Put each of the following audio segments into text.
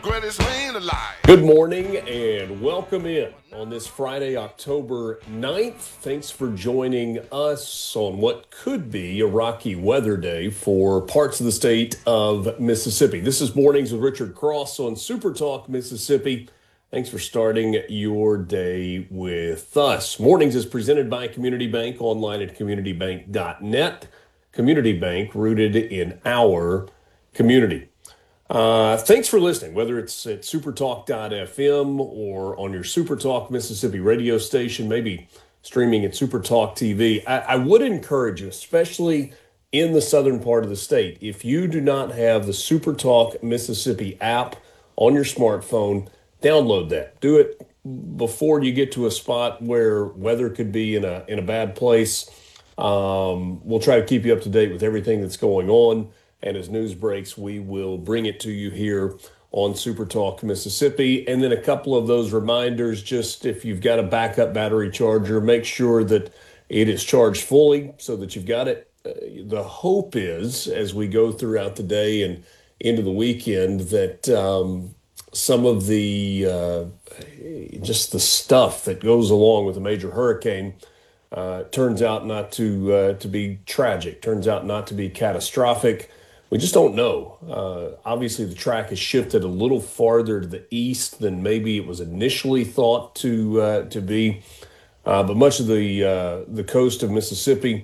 greatest man alive. Good morning and welcome in on this Friday, October 9th. Thanks for joining us on what could be a rocky weather day for parts of the state of Mississippi. This is Mornings with Richard Cross on Super Talk Mississippi. Thanks for starting your day with us. Mornings is presented by Community Bank, online at communitybank.net. Community Bank, rooted in our community. Thanks for listening, whether it's at supertalk.fm or on your Supertalk Mississippi radio station, maybe streaming at Supertalk TV. I would encourage you, especially in the southern part of the state, if you do not have the Supertalk Mississippi app on your smartphone, download that. Do it before you get to a spot where weather could be in a bad place. We'll try to keep you up to date with everything that's going on. And as news breaks, we will bring it to you here on Super Talk Mississippi. And then a couple of those reminders, just if you've got a backup battery charger, make sure that it is charged fully so that you've got it. The hope is, as we go throughout the day and into the weekend, that some of the just the stuff that goes along with a major hurricane turns out not to be tragic, turns out not to be catastrophic. We just don't know. Obviously, the track has shifted a little farther to the east than maybe it was initially thought to be. But much of the coast of Mississippi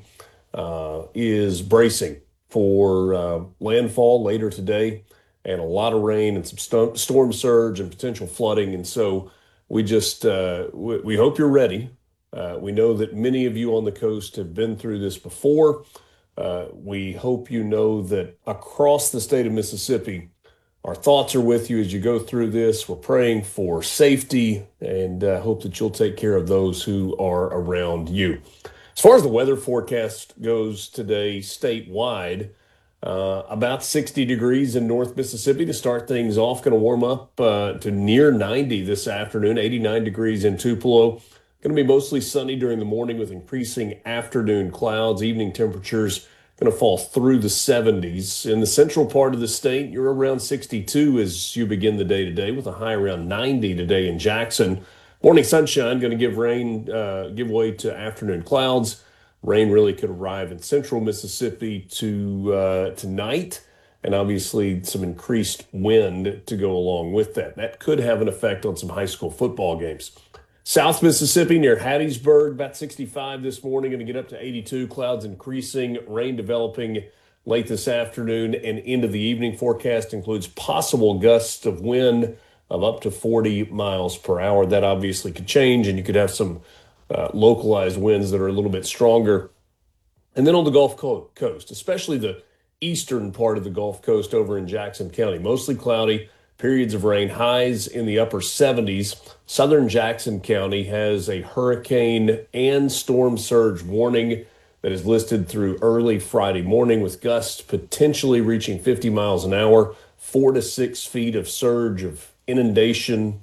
is bracing for landfall later today, and a lot of rain and some storm surge and potential flooding. And so we just we hope you're ready. We know that many of you on the coast have been through this before. We hope you know that across the state of Mississippi, our thoughts are with you as you go through this. We're praying for safety and hope that you'll take care of those who are around you. As far as the weather forecast goes today statewide, about 60 degrees in North Mississippi to start things off. Going to warm up to near 90 this afternoon, 89 degrees in Tupelo. Going to be mostly sunny during the morning with increasing afternoon clouds. Evening temperatures going to fall through the 70s. In the central part of the state, you're around 62 as you begin the day today, with a high around 90 today in Jackson. Morning sunshine going to give way to afternoon clouds. Rain really could arrive in central Mississippi tonight, and obviously some increased wind to go along with that. That could have an effect on some high school football games. South Mississippi near Hattiesburg, about 65 this morning, going to get up to 82. Clouds increasing, rain developing late this afternoon and into the evening. Forecast includes possible gusts of wind of up to 40 miles per hour. That obviously could change, and you could have some localized winds that are a little bit stronger. And then on the Gulf Coast, especially the eastern part of the Gulf Coast over in Jackson County, mostly cloudy. Periods of rain, highs in the upper 70s. Southern Jackson County has a hurricane and storm surge warning that is listed through early Friday morning, with gusts potentially reaching 50 miles an hour, 4 to 6 feet of surge inundation,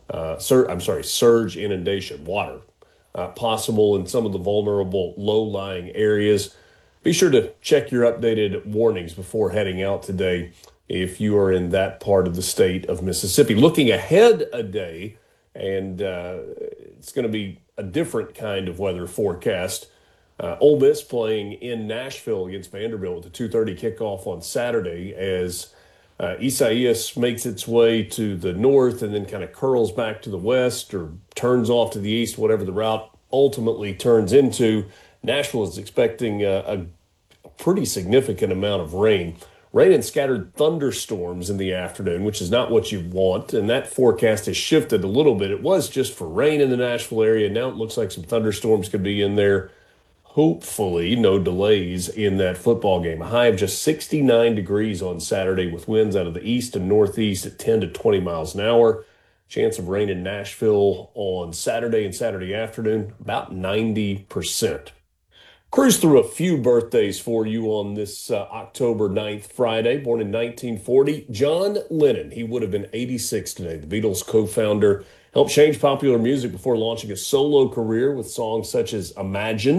water possible in some of the vulnerable low-lying areas. Be sure to check your updated warnings before heading out today if you are in that part of the state of Mississippi. Looking ahead a day, and it's going to be a different kind of weather forecast. Ole Miss playing in Nashville against Vanderbilt with a 2:30 kickoff on Saturday as Isaias makes its way to the north and then kind of curls back to the west or turns off to the east, whatever the route ultimately turns into. Nashville is expecting a pretty significant amount of rain. Rain and scattered thunderstorms in the afternoon, which is not what you want, and that forecast has shifted a little bit. It was just for rain in the Nashville area. Now it looks like some thunderstorms could be in there. Hopefully no delays in that football game. A high of just 69 degrees on Saturday with winds out of the east and northeast at 10 to 20 miles an hour. Chance of rain in Nashville on Saturday and Saturday afternoon, about 90%. Cruise through a few birthdays for you on this October 9th, Friday. Born in 1940, John Lennon. He would have been 86 today. The Beatles co-founder helped change popular music before launching a solo career with songs such as Imagine